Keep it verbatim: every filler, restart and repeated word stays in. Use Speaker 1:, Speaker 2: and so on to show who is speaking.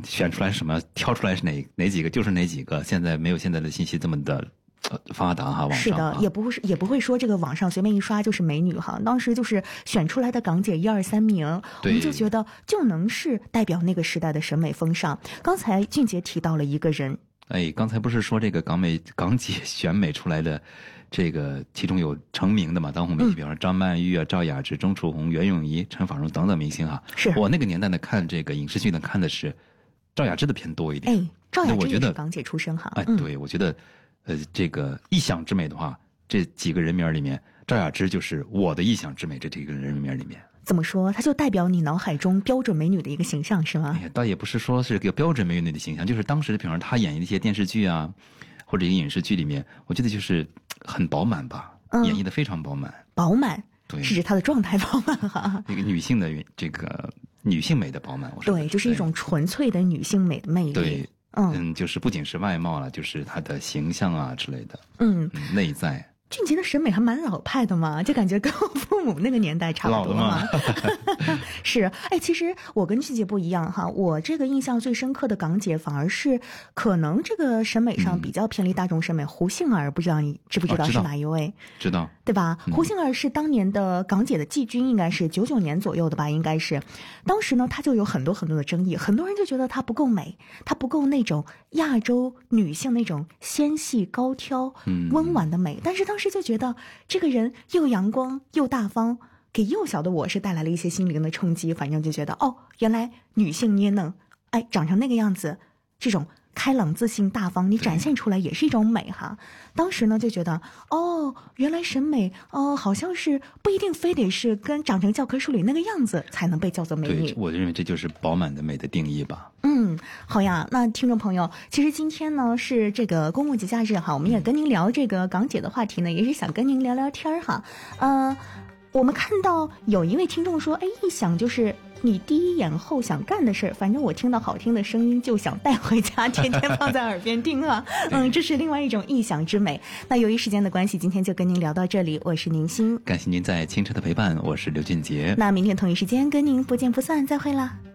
Speaker 1: 选出来什么，挑出来是哪哪几个就是哪几个。现在没有现在的信息这么的呃发达哈，网上
Speaker 2: 是的，
Speaker 1: 啊
Speaker 2: 也不会也不会说这个网上随便一刷就是美女哈。当时就是选出来的港姐一二三名，我们就觉得就能是代表那个时代的审美风尚。刚才俊杰提到了一个人。
Speaker 1: 哎，刚才不是说这个港美港姐选美出来的，这个其中有成名的嘛，当红媒体，比方说张曼玉啊、赵雅芝、钟楚红、袁咏仪、陈法蓉等等明星哈。
Speaker 2: 是
Speaker 1: 我那个年代呢，看这个影视剧呢，看的是赵雅芝的偏多一点。
Speaker 2: 哎，赵雅芝也
Speaker 1: 我觉得
Speaker 2: 是港姐出身哈。
Speaker 1: 哎，对，我觉得，呃，这个一想之美的话，这几个人名里面，赵雅芝就是我的一想之美这几个人名里面。
Speaker 2: 怎么说？她就代表你脑海中标准美女的一个形象，是吗？
Speaker 1: 哎呀，倒也不是说是个标准美女的形象，就是当时比方说她演绎的一些电视剧啊，或者一个影视剧里面，我觉得就是很饱满吧，嗯、演绎的非常饱满。
Speaker 2: 饱满，
Speaker 1: 对，
Speaker 2: 是指她的状态饱满哈。
Speaker 1: 一个女性的这个女性美的饱满，我说
Speaker 2: 对，就是一种纯粹的女性美的魅力。
Speaker 1: 对，
Speaker 2: 嗯
Speaker 1: 嗯，就是不仅是外貌了，就是她的形象啊之类的，
Speaker 2: 嗯，
Speaker 1: 嗯内在。
Speaker 2: 俊杰的审美还蛮老派的嘛，就感觉跟我父母那个年代差不多嘛。是，哎，其实我跟俊杰不一样哈，我这个印象最深刻的港姐反而是可能这个审美上比较偏离大众审美，嗯、胡杏儿，不知道你知不知道是哪一位？
Speaker 1: 哦、知道，
Speaker 2: 对吧？
Speaker 1: 嗯、
Speaker 2: 胡杏儿是当年的港姐的季军，应该是九九年左右的吧，应该是。当时呢，她就有很多很多的争议，很多人就觉得她不够美，她不够那种亚洲女性那种纤细高挑、
Speaker 1: 嗯、
Speaker 2: 温婉的美，但是当时就觉得这个人又阳光又大方，给幼小的我是带来了一些心灵的冲击。反正就觉得哦，原来女性你也能哎长成那个样子，这种开朗自信大方你展现出来也是一种美哈。当时呢就觉得哦，原来审美哦好像是不一定非得是跟长成教科书里那个样子才能被叫做美女。
Speaker 1: 对，我认为这就是饱满的美的定义吧。
Speaker 2: 嗯，好呀，那听众朋友，其实今天呢是这个公共节假日哈，我们也跟您聊这个港姐的话题呢，也是想跟您聊聊天哈。呃，我们看到有一位听众说，哎，一想就是你第一眼后想干的事儿，反正我听到好听的声音就想带回家，天天放在耳边听啊。嗯，这是另外一种意想之美。那由于时间的关系，今天就跟您聊到这里，我是宁心，
Speaker 1: 感谢您在清晨的陪伴，我是刘俊杰。
Speaker 2: 那明天同一时间跟您不见不散，再会啦。